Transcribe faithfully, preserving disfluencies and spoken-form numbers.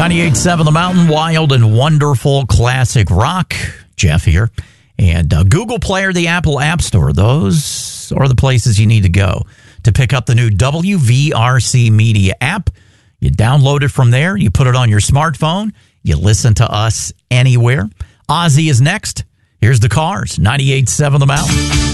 ninety-eight point seven The Mountain, wild and wonderful classic rock. Jeff here. And uh, Google Play or the Apple App Store. Those are the places you need to go to pick up the new W V R C Media app. You download it from there. You put it on your smartphone. You listen to us anywhere. Ozzy is next. Here's the Cars, ninety-eight point seven The Mountain.